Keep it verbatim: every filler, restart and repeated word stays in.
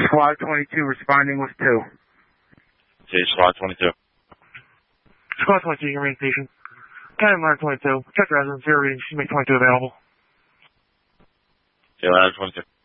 Squad twenty-two responding with two. Okay, Squad twenty-two. Squad twenty-two, your main station. County line twenty-two. Check residence, zero reading, make twenty-two available. Okay, line twenty-two.